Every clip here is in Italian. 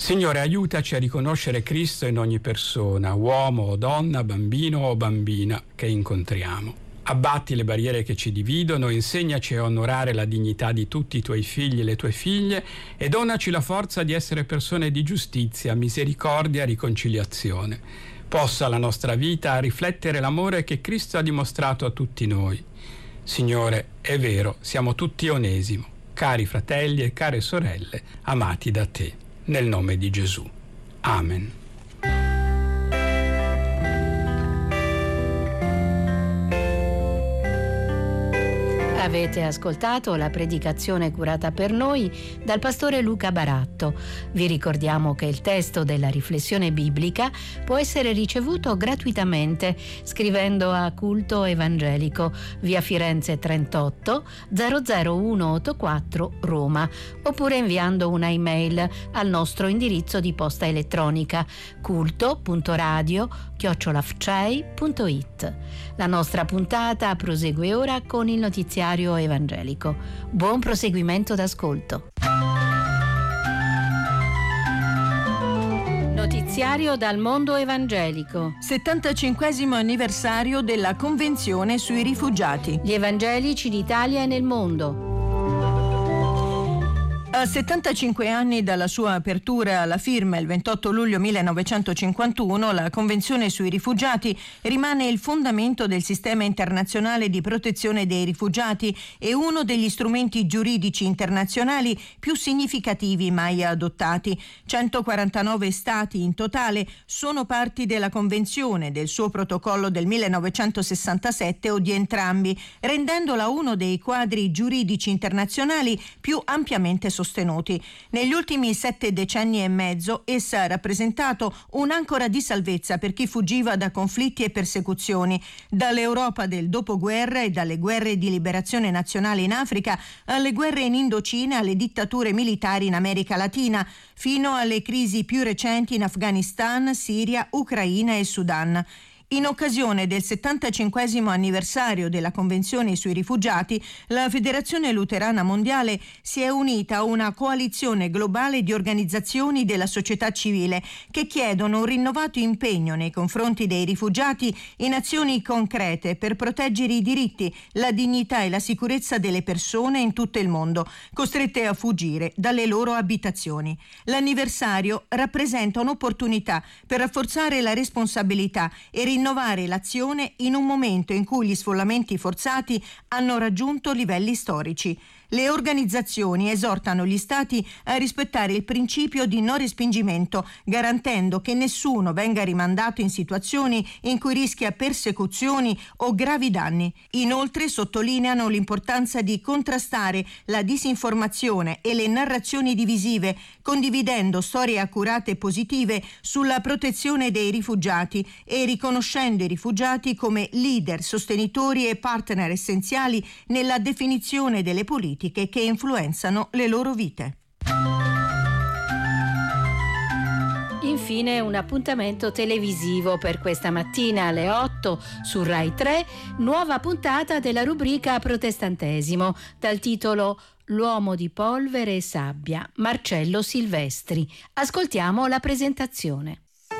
Signore, aiutaci a riconoscere Cristo in ogni persona, uomo o donna, bambino o bambina che incontriamo. Abbatti le barriere che ci dividono, insegnaci a onorare la dignità di tutti i tuoi figli e le tue figlie e donaci la forza di essere persone di giustizia, misericordia e riconciliazione. Possa la nostra vita riflettere l'amore che Cristo ha dimostrato a tutti noi. Signore, è vero, siamo tutti Onesimo, cari fratelli e care sorelle, amati da te. Nel nome di Gesù. Amen. Avete ascoltato la predicazione curata per noi dal pastore Luca Baratto. Vi ricordiamo che il testo della riflessione biblica può essere ricevuto gratuitamente scrivendo a Culto Evangelico, via Firenze 38 00184 Roma, oppure inviando una email al nostro indirizzo di posta elettronica culto.radio@fcei.it. La nostra puntata prosegue ora con il notiziario evangelico. Buon proseguimento d'ascolto. Notiziario dal mondo evangelico. 75° anniversario della Convenzione sui rifugiati. Gli evangelici d'Italia e nel mondo. A 75 anni dalla sua apertura alla firma il 28 luglio 1951, la Convenzione sui rifugiati rimane il fondamento del sistema internazionale di protezione dei rifugiati e uno degli strumenti giuridici internazionali più significativi mai adottati. 149 stati in totale sono parti della Convenzione, del suo protocollo del 1967 o di entrambi, rendendola uno dei quadri giuridici internazionali più ampiamente sostenuti. Negli ultimi 7 decenni e mezzo essa ha rappresentato un'ancora di salvezza per chi fuggiva da conflitti e persecuzioni, dall'Europa del dopoguerra e dalle guerre di liberazione nazionale in Africa alle guerre in Indocina e alle dittature militari in America Latina, fino alle crisi più recenti in Afghanistan, Siria, Ucraina e Sudan. In occasione del 75° anniversario della Convenzione sui rifugiati, la Federazione Luterana Mondiale si è unita a una coalizione globale di organizzazioni della società civile che chiedono un rinnovato impegno nei confronti dei rifugiati in azioni concrete per proteggere i diritti, la dignità e la sicurezza delle persone in tutto il mondo, costrette a fuggire dalle loro abitazioni. L'anniversario rappresenta un'opportunità per rafforzare la responsabilità e rinnovare l'azione in un momento in cui gli sfollamenti forzati hanno raggiunto livelli storici. Le organizzazioni esortano gli Stati a rispettare il principio di non respingimento, garantendo che nessuno venga rimandato in situazioni in cui rischia persecuzioni o gravi danni. Inoltre sottolineano l'importanza di contrastare la disinformazione e le narrazioni divisive, condividendo storie accurate e positive sulla protezione dei rifugiati e riconoscendo i rifugiati come leader, sostenitori e partner essenziali nella definizione delle politiche che influenzano le loro vite. Infine un appuntamento televisivo per questa mattina alle 8 su Rai 3, nuova puntata della rubrica Protestantesimo dal titolo L'uomo di polvere e sabbia, Marcello Silvestri. Ascoltiamo la presentazione.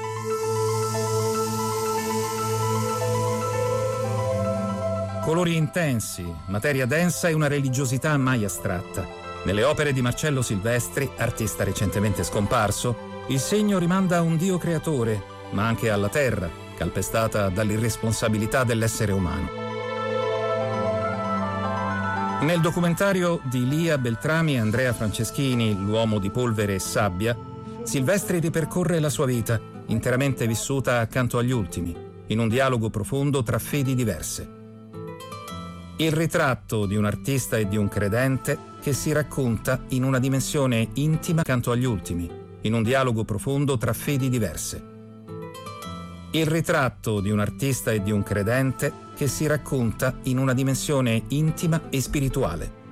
Colori intensi, materia densa e una religiosità mai astratta. Nelle opere di Marcello Silvestri, artista recentemente scomparso, il segno rimanda a un Dio creatore, ma anche alla terra, calpestata dall'irresponsabilità dell'essere umano. Nel documentario di Lia Beltrami e Andrea Franceschini, L'uomo di polvere e sabbia, Silvestri ripercorre la sua vita, interamente vissuta accanto agli ultimi, in un dialogo profondo tra fedi diverse. Il ritratto di un artista e di un credente che si racconta in una dimensione intima accanto agli ultimi, in un dialogo profondo tra fedi diverse. Il ritratto di un artista e di un credente che si racconta in una dimensione intima e spirituale.